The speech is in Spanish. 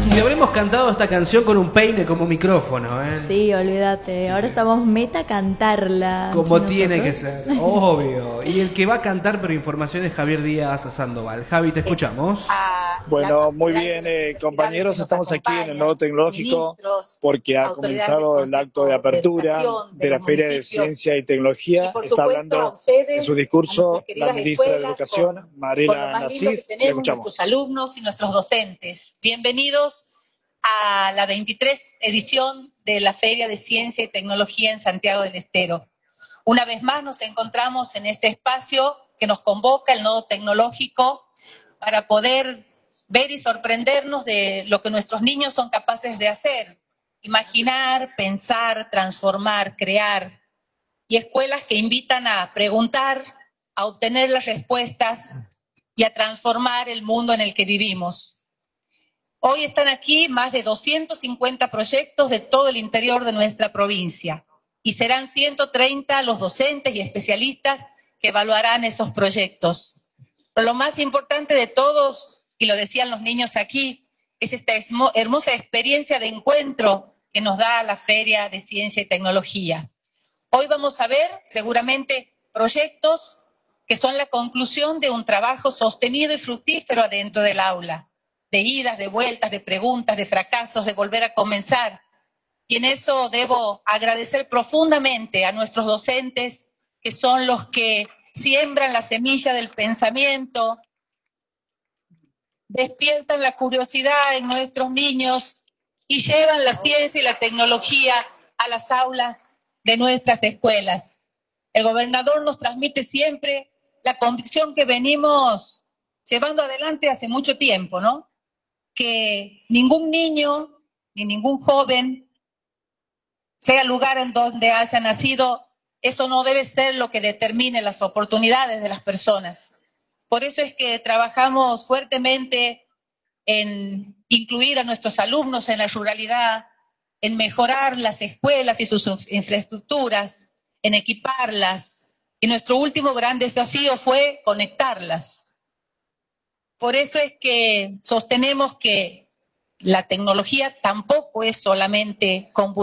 Si habremos cantado esta canción con un peine como micrófono, ¿eh? Sí, olvídate. Ahora estamos meta cantarla. Como tiene que ser, obvio. Y el que va a cantar, pero información es Javier Díaz Sandoval. Javi, te escuchamos. Bueno, muy bien, compañeros, estamos aquí en el Nodo Tecnológico porque ha comenzado el acto de apertura de la Feria de Ciencia y Tecnología. Está hablando en su discurso la ministra de Educación, Mariela Nasif. Le escuchamos. Nuestros alumnos y nuestros docentes. Bienvenidos a la 23 edición de la Feria de Ciencia y Tecnología en Santiago del Estero. Una vez más nos encontramos en este espacio que nos convoca el Nodo Tecnológico para poder ver y sorprendernos de lo que nuestros niños son capaces de hacer. Imaginar, pensar, transformar, crear. Y escuelas que invitan a preguntar, a obtener las respuestas y a transformar el mundo en el que vivimos. Hoy están aquí más de 250 proyectos de todo el interior de nuestra provincia y serán 130 los docentes y especialistas que evaluarán esos proyectos. Pero lo más importante de todos, y lo decían los niños aquí, es esta hermosa experiencia de encuentro que nos da la Feria de Ciencia y Tecnología. Hoy vamos a ver seguramente proyectos que son la conclusión de un trabajo sostenido y fructífero adentro del aula, de idas, de vueltas, de preguntas, de fracasos, de volver a comenzar. Y en eso debo agradecer profundamente a nuestros docentes, que son los que siembran la semilla del pensamiento, despiertan la curiosidad en nuestros niños y llevan la ciencia y la tecnología a las aulas de nuestras escuelas. El gobernador nos transmite siempre la convicción que venimos llevando adelante hace mucho tiempo, ¿no? Que ningún niño ni ningún joven, sea el lugar en donde haya nacido, eso no debe ser lo que determine las oportunidades de las personas. Por eso es que trabajamos fuertemente en incluir a nuestros alumnos en la ruralidad, en mejorar las escuelas y sus infraestructuras, en equiparlas. Y nuestro último gran desafío fue conectarlas. Por eso es que sostenemos que la tecnología tampoco es solamente combustible.